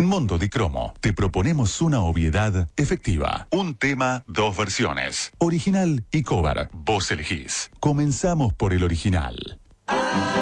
Mondo di Cromo te proponemos una obviedad efectiva. Un tema, dos versiones. Original y cover. Vos elegís. Comenzamos por el original.